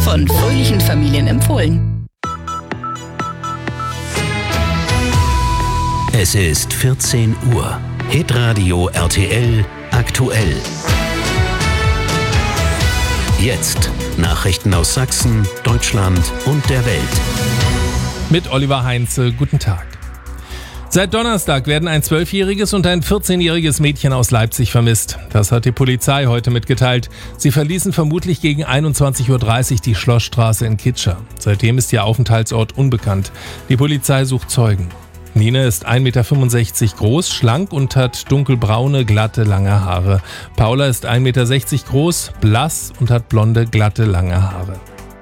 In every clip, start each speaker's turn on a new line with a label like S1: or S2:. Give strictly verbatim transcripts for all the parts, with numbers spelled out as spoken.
S1: von fröhlichen Familien empfohlen.
S2: Es ist vierzehn Uhr. Hitradio R T L aktuell. Jetzt Nachrichten aus Sachsen, Deutschland und der Welt.
S3: Mit Oliver Heinze, guten Tag. Seit Donnerstag werden ein zwölfjähriges und ein vierzehnjähriges Mädchen aus Leipzig vermisst. Das hat die Polizei heute mitgeteilt. Sie verließen vermutlich gegen einundzwanzig Uhr dreißig die Schlossstraße in Kitscher. Seitdem ist ihr Aufenthaltsort unbekannt. Die Polizei sucht Zeugen. Nina ist ein Meter fünfundsechzig groß, schlank und hat dunkelbraune, glatte, lange Haare. Paula ist ein Meter sechzig groß, blass und hat blonde, glatte, lange Haare.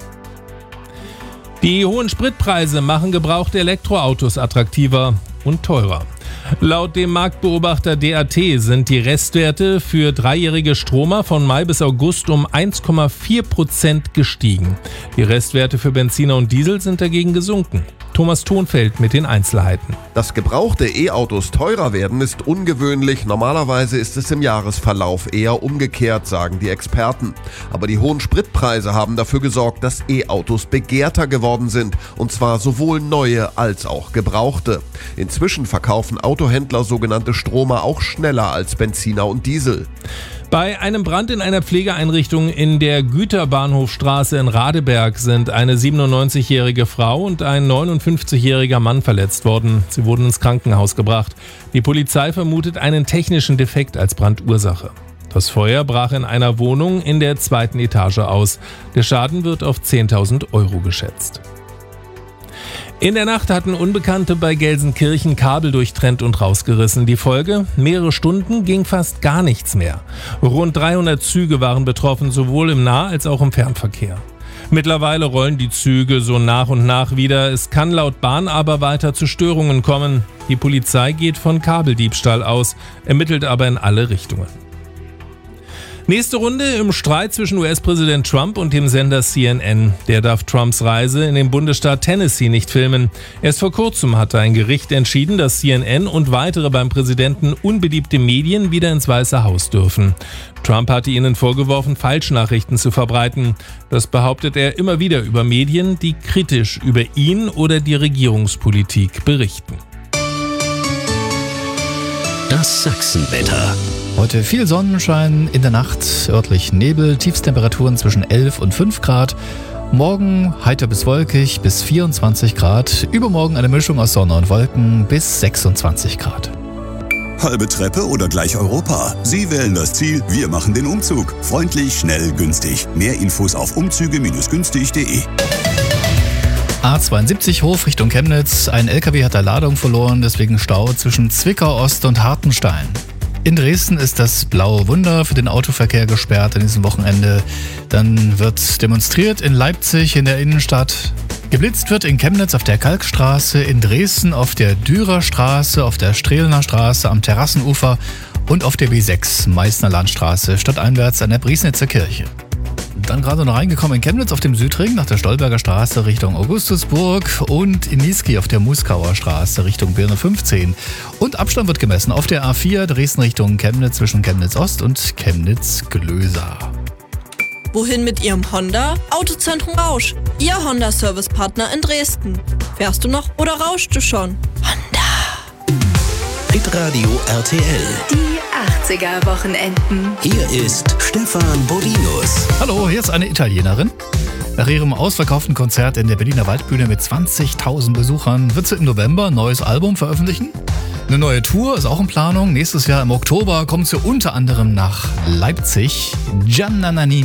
S3: Die hohen Spritpreise machen gebrauchte Elektroautos attraktiver und teurer. Laut dem Marktbeobachter D A T sind die Restwerte für dreijährige Stromer von Mai bis August um eins Komma vier Prozent gestiegen. Die Restwerte für Benziner und Diesel sind dagegen gesunken. Thomas Thonfeld mit den Einzelheiten.
S4: Dass gebrauchte E-Autos teurer werden, ist ungewöhnlich. Normalerweise ist es im Jahresverlauf eher umgekehrt, sagen die Experten. Aber die hohen Spritpreise haben dafür gesorgt, dass E-Autos begehrter geworden sind. Und zwar sowohl neue als auch gebrauchte. Inzwischen verkaufen Autohändler sogenannte Stromer auch schneller als Benziner und Diesel.
S3: Bei einem Brand in einer Pflegeeinrichtung in der Güterbahnhofstraße in Radeberg sind eine siebenundneunzigjährige Frau und ein neunundfünfzigjähriger Mann verletzt worden. Sie wurden ins Krankenhaus gebracht. Die Polizei vermutet einen technischen Defekt als Brandursache. Das Feuer brach in einer Wohnung in der zweiten Etage aus. Der Schaden wird auf zehntausend Euro geschätzt. In der Nacht hatten Unbekannte bei Gelsenkirchen Kabel durchtrennt und rausgerissen. Die Folge? Mehrere Stunden ging fast gar nichts mehr. Rund dreihundert Züge waren betroffen, sowohl im Nah- als auch im Fernverkehr. Mittlerweile rollen die Züge so nach und nach wieder. Es kann laut Bahn aber weiter zu Störungen kommen. Die Polizei geht von Kabeldiebstahl aus, ermittelt aber in alle Richtungen. Nächste Runde im Streit zwischen U S-Präsident Trump und dem Sender C N N. Der darf Trumps Reise in den Bundesstaat Tennessee nicht filmen. Erst vor kurzem hatte ein Gericht entschieden, dass C N N und weitere beim Präsidenten unbeliebte Medien wieder ins Weiße Haus dürfen. Trump hatte ihnen vorgeworfen, Falschnachrichten zu verbreiten. Das behauptet er immer wieder über Medien, die kritisch über ihn oder die Regierungspolitik berichten.
S2: Das Sachsenwetter.
S5: Heute viel Sonnenschein, in der Nacht örtlich Nebel, Tiefstemperaturen zwischen elf und fünf Grad. Morgen heiter bis wolkig bis vierundzwanzig Grad. Übermorgen eine Mischung aus Sonne und Wolken bis sechsundzwanzig Grad.
S6: Halbe Treppe oder gleich Europa? Sie wählen das Ziel, wir machen den Umzug. Freundlich, schnell, günstig. Mehr Infos auf umzüge Bindestrich günstig Punkt de.
S5: A zweiundsiebzig Hof Richtung Chemnitz. Ein L K W hat da Ladung verloren, deswegen Stau zwischen Zwickau Ost und Hartenstein. In Dresden ist das Blaue Wunder für den Autoverkehr gesperrt an diesem Wochenende. Dann wird demonstriert in Leipzig in der Innenstadt. Geblitzt wird in Chemnitz auf der Kalkstraße, in Dresden auf der Dürerstraße, auf der Strehlener Straße am Terrassenufer und auf der B sechs Meißner Landstraße stadteinwärts an der Briesnitzer Kirche. Dann gerade noch reingekommen in Chemnitz auf dem Südring nach der Stolberger Straße Richtung Augustusburg und in Niesky auf der Muskauer Straße Richtung Birne fünfzehn. Und Abstand wird gemessen auf der A vier Dresden Richtung Chemnitz zwischen Chemnitz Ost und Chemnitz Glösa.
S7: Wohin mit Ihrem Honda? Autozentrum Rausch, Ihr Honda-Service-Partner in Dresden. Fährst du noch oder rauschst du schon? Honda.
S2: Hitradio R T L.
S1: Die achtziger-Wochenenden.
S2: Hier ist Stefan Bodinus.
S5: Hallo, hier ist eine Italienerin. Nach ihrem ausverkauften Konzert in der Berliner Waldbühne mit zwanzigtausend Besuchern wird sie im November ein neues Album veröffentlichen. Eine neue Tour ist auch in Planung. Nächstes Jahr im Oktober kommt sie unter anderem nach Leipzig. Gianna Nannini.